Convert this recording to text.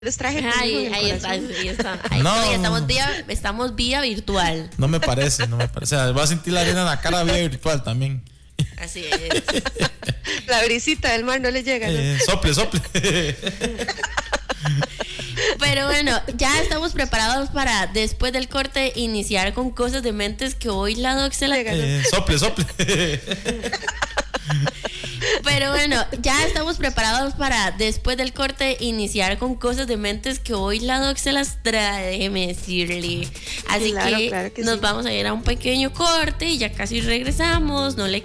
les traje conmigo en el Ahí está, corazón. ahí está. Ahí No. estamos vía virtual. No me parece. O sea, voy a sentir la arena en la cara vía virtual también. Así es. La brisita del mar no le llega, ¿no? Sople. Pero bueno, ya estamos preparados para después del corte iniciar con cosas de mentes que hoy la doc se la... Sople. Pero bueno, ya estamos preparados para después del corte iniciar con cosas de mentes que hoy la doc se las trae, déjeme decirle. Así Claro, que claro que nos sí. vamos a ir a un pequeño corte y ya casi regresamos. No le